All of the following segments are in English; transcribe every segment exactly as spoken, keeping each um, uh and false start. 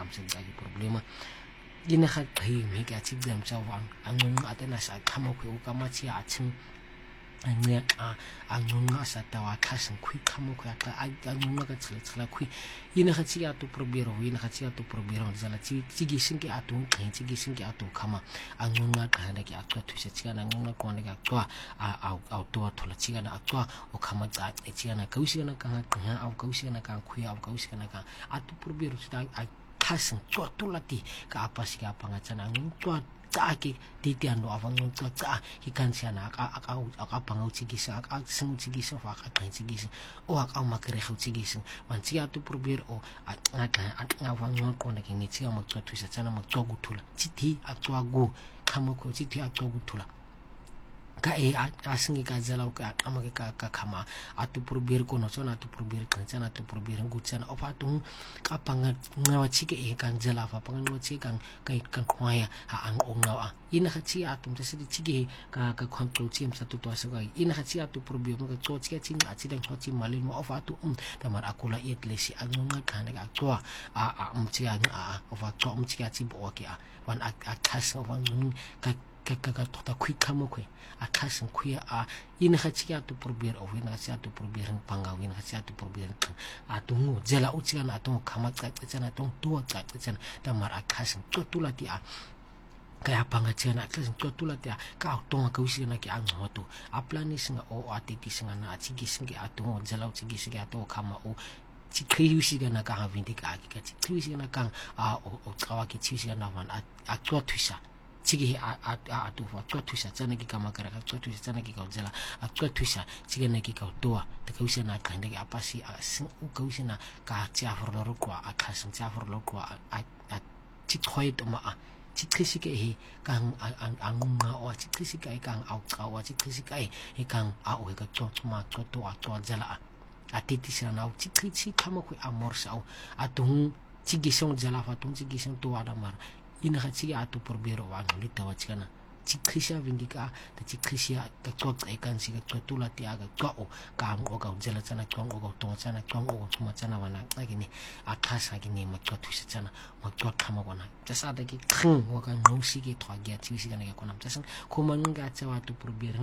amse ka di problema ina ga qhi me ka tsi dem tsa wang angung atena sa khamo khu ka ma tsi a tsim anya a angunga sa tawa khasin khu khamo khu ka angunga ka tsile tsila khu ina ga tsi ya to probero ina ga tsi ya to probero zala tsi tsi gi sinki a to qhi tsi gi sinki a to khama angunga ka na ki a twa thusa tsi kana angunga ko na ka twa a a a to thola tsi kana a twa o khama tsa tsi kana ka usi kana ka qha a ka usi kana ka khu ya ka usi kana ka a to probero tsa a khasin twa tolati ka apa si ka panga tsana ngung twa tsa ki titiano avang ngung twa tsa ki kansiana ka ka ka panga utsigisa ka sing utsigisa fa ka ka utsigisa o ka ma kere utsigisa man tsia to probeer o a ka a avang ngung ko na ki ni tsia mo twa thusa tsana mo twa gutula tsi a twa go khamo ko tsi a twa gutula ka e a singi ka zela ka ama ka ka khama a to probeer ko no tsona to probeer kan tsana to probeer ngutsana o fa to ka panga ngawa chike e kan zela fa panga ngawa chike kan ka kan khwaya ha ang o ngawa ina ga tsi a tum tse di chike ka ka control team sa to to sa ga ina ga tsi a to probeer mo ka tso tsi tsi a tsi dang tsi mali mo o fa to um ta mar akula et lesi a nga ka na ka twa a a um tsi a a o fa to um tsi a tsi bo ke a wan a a khasa wan ka ka ka ka tota khu khamo khu a khasin khu a ina ga tsi a to probeer o ina ga tsi a to probeer panga ina ga tsi a to probeer a to ngo zela u tsi kana to khama tsa tsana to to tsa tsana ta mar a khasin to tulati a ka ya panga tsena khasin to tulati a ka to nga ka usi na ki a ngoto a plani singa o a titi singa na tsi gi singa a to ngo zela u tsi gi singa to khama o tsi khriusi kana ka ha vindi ka ki ka tsi khriusi kana ka a o tsawa ki tsi kana van a a to thusa chigi a a a to fa to thusa tsana ki kama kara ka to thusa tsana ki ka zela a to thusa chigi na ki ka toa te ka usina ka ndeke a pasi a sin u ka usina ka tsia forlo ro kwa a khasin tsia forlo kwa a a tsi khoi to ma a tsi khisi ke he ka a ngunga o tsi khisi ka ka a ka o tsi khisi ka e ka a o ka to ma to to a to zela a a titi sina na tsi khisi kama ku amor sa a to chigi song zela fa to chigi song to ada mar ina ga tsi a to probeer wa le tawa tsana tsi khisa vindika ta tsi khisa ta to tsa kan si ka to la ti aga to o ka ngo ka zela tsana to ngo ka to tsana to ngo tsuma tsana wana ka gini a khasa gini ma to thusa tsana ma to khama kona tsa sa da ki khng wa ka ngo si ki thwa gya tsi si kana ka kona tsa ko man nga tsa wa to probeer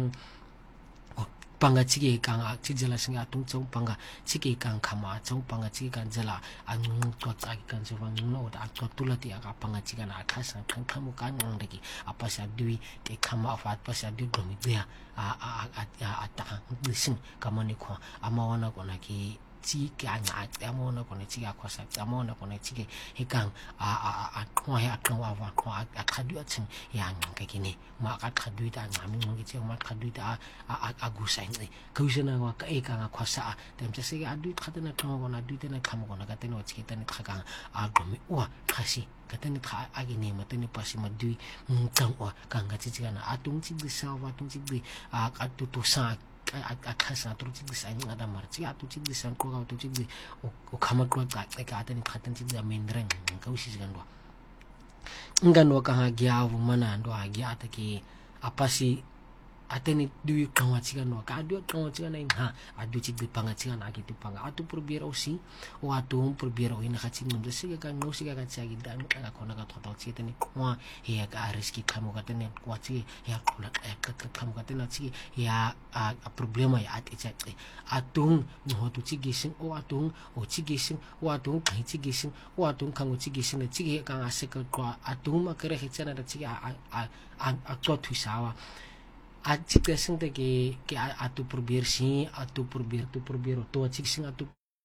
panga chike kang a chijela singa tung chong panga chike kang khama chong panga chike kan jela ang to cha kan so wang no da to tulati aga panga chika na khasa khang khamu kan ngong deki apa sa dui te khama fa pa sa dui gomi dia a a a a ta listen kamani ko amawana ko na ki chi ka nga amona ko ne chi ka kwasa amona ko ne chi ke hikang a a a ko ya ko wa wa ko a khadu atsin ya nga ka kini ma ka khadu ta nga mi ngi chi ma khadu ta a a gu sai ni ka usena wa ka e ka nga kwasa tem tse se a du khatena ko na du tena khamo ko na ka tena chi ke tena khaka a go mi wa khasi ka tena kha a gi ni ma tena pasi ma du ngtang wa ka nga chi chi kana a tung chi di sa wa tung chi di a ka tu tu sa a khasa tru chi sa nga da mar chi a tu chi san ko ga tu chi o khama ko ka ka ta ni khatan chi da mendreng ka usi gan do ngano ka ha gya vu mana ndo ha gya ta ki apasi ateni du kawa chi gan ka du kawa chi gan ha adu chi di panga chi gan aki tu panga atu probiera osi o atu um probiera o ina ka chi ngum se ka no se ka chi gi dan ka ko na ka thota chi teni kwa he ka riski khamo ka teni kwa chi ya kula ka ka khamo ka teni chi ya a problema ya ati cha atu no tu chi gi sing o atu o chi gi sing o atu ka chi gi sing o atu ka ngo chi gi sing chi ka nga se ka kwa atu ma kere he cha na chi a a a to tu sawa a chi ka sing de ke ke atu probier si atu probier tu probier to chi sing atu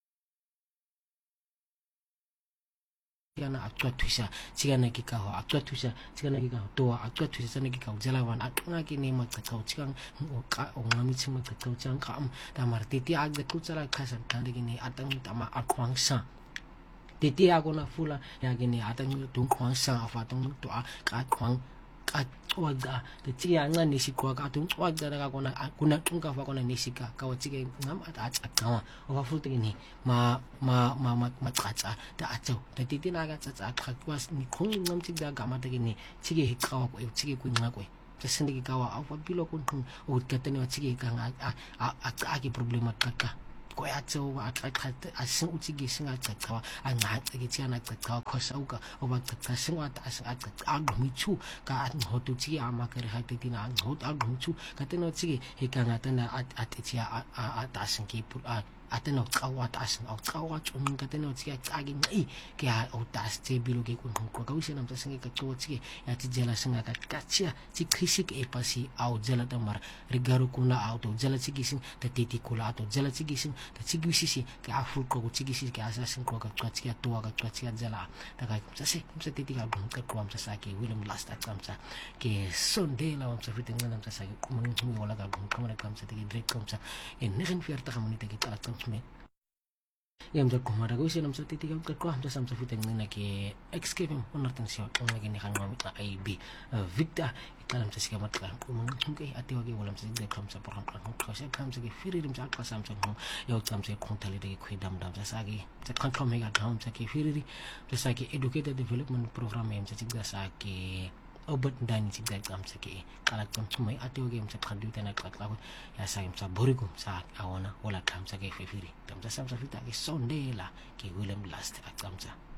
yana atwa thusa chigana ki ka ho atwa thusa chigana ki ka to atwa thusa chana ki ka jala wan atwa ki ne ma chau chigang ka ongami chima chau chang ka am ta mar ti ti ag de ku chala khasan ta de ni atang ta ma akwang sa ti ti agona fula ya gi ni atang tu kwang sa afa tong to a ka kwang ka waga de chi ya nga ni si kwa ka tung waga da ka kona kuna tung ka fa kona ni si ka ka wa chi ge ngam at at ka wa fu te ni ma ma ma ma ma cha cha da a chau de ti ti na ga cha cha ka kwa ni khong ngam chi da ga ma te ni chi ge ka wa ko chi ge ku nga ko ta sin de ka wa a fa bilo ko tung o ka te ni chi ge ka a a a a ki problema ka ka ko ya tso a tla tla a sing utsi gi sing a tsa a nga ke tsana tsa khosa uka o ba tsa sing a ta a a gmitsu ka a hotu tsi a ma kare ha te tina hot a gmitsu ka teno tsi he ka nga tana a a tsi a a ta sing ki a ateno kawa tasin au kawa chun ka teno tsi a tsagi ngai ke a o tas tse bilo ke kun ko ka usena mtsa singe ka tso tsi ya ti jela singa ka katsia tsi khisik e pasi au jela tamar rigaru kuna au to jela tsi gising ta titi kula to jela tsi gising ta tsi gisisi ke a ful ko tsi gisisi ke asa sin ko ka tsi a to ka tsi a jela ta ka mtsa se mtsa titi ka gun ka ko mtsa sa ke William last at mtsa ke sonde la mtsa fitin ngana mtsa sa ke kumun mi wala ka gun kamera ka mtsa te direct ko mtsa en negen viertig minute ke ta me yam ja kumara ko sinam sa titigaw ka ko hamsa sam sa fiteng na ke excavem on natin siya kung lagi ni kan mamit na I B Victor ikalam sa siya matla kung kay ati wagi walam sa de kam sa program kan ko sa kam sa ke firirim sa ka sam sa ho yaw kam sa kung tali de ko dam dam sa sagi sa kan kam mega dam sa ke firiri sa ke educated development program yam sa tigda sa ke obat dani tigda kam sa ke kalak kon sumay ati wagi yam sa khadu ta na katla ya sa yam sa borigo sa awana wala kam sa ke firiri tam sa sam sa fita ke sondela ke William last at kam sa